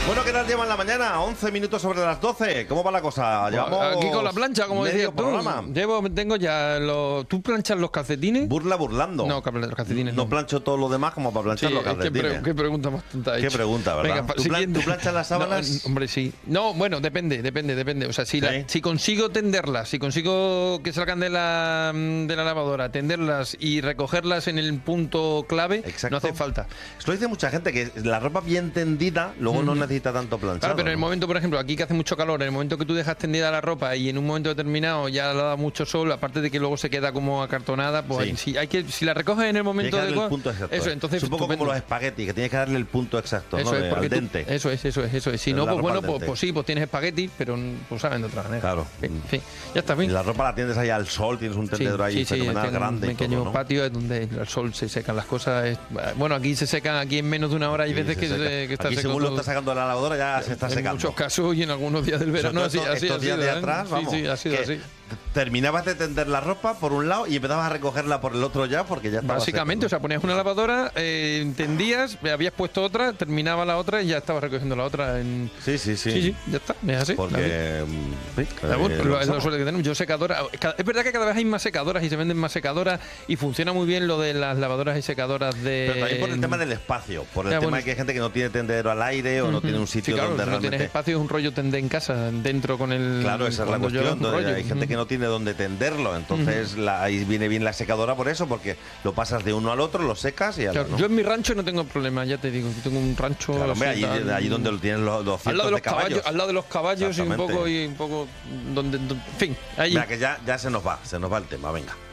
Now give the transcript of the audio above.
Bueno, ¿qué tal llevan la mañana? 11 minutos sobre las 12. ¿Cómo va la cosa? Llevamos aquí con la plancha, como decías tú. Tengo ya ¿Tú planchas los calcetines? Burlando. No, los calcetines no. plancho todo lo demás como para planchar los calcetines. ¿Qué pregunta más tonta? ¿Qué pregunta, verdad? Venga, ¿Tú planchas las sábanas? No, hombre, sí. No, bueno, depende. O sea, si consigo tenderlas, si consigo que salgan de la lavadora, tenderlas y recogerlas en el punto clave, no hace falta. Esto dice mucha gente, que la ropa bien tendida luego no necesita tanto planchado. Claro, pero en el momento, por ejemplo, aquí que hace mucho calor, en el momento que tú dejas tendida la ropa y en un momento determinado ya le da mucho sol, aparte de que luego se queda como acartonada, pues si la recoges en el momento adecuado, el punto exacto. Eso, entonces es un poco como los espaguetis, que tienes que darle el punto exacto, eso, ¿no? Es porque al dente. Eso es. Si no, pues bueno, pues sí, pues tienes espaguetis, pero pues saben de otra manera. Claro. En fin, ya está bien. Y la ropa la tiendes ahí al sol, tienes un tendedor ahí fenomenal, grande. Un pequeño patio donde al sol se secan las cosas. Bueno, aquí se secan, aquí en menos de una hora hay veces que está aquí seco. Según lo estás sacando de la lavadora ya se está secando. En muchos casos y en algunos días del verano estos días de atrás, vamos, sí, ha sido así. Terminabas de tender la ropa por un lado y empezabas a recogerla por el otro ya, porque ya estaba básicamente seco, ¿no? O sea, ponías una lavadora, tendías, habías puesto otra, terminaba la otra y ya estabas recogiendo la otra. Sí, ya está, es así. Porque lo suele que tenemos. Yo secadora, es verdad que cada vez hay más secadoras y se venden más secadoras y funciona muy bien lo de las lavadoras y secadoras de... Pero también por el tema del espacio, por el tema de que hay gente que no tiene tendedero al aire o no tiene un sitio donde si realmente... no tienes espacio, es un rollo tender en casa, dentro con el... Claro, esa es la cuestión. Hay gente que no tiene donde tenderlo, entonces ahí viene bien la secadora por eso, porque lo pasas de uno al otro, lo secas y ¿no? Yo en mi rancho no tengo problema, ya te digo, yo tengo un rancho... Claro, allí donde lo tienes los cientos de caballos. Al lado de los caballos y un poco donde... En fin, ahí... Mira, que ya se nos va el tema, venga.